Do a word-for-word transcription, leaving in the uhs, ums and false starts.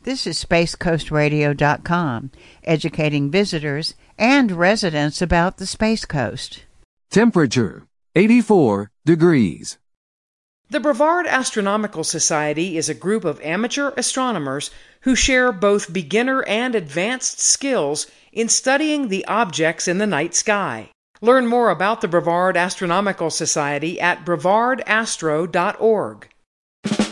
This is space coast radio dot com, educating visitors and residents about the Space Coast. Temperature, eighty-four degrees. The Brevard Astronomical Society is a group of amateur astronomers who share both beginner and advanced skills in studying the objects in the night sky. Learn more about the Brevard Astronomical Society at brevard astro dot org.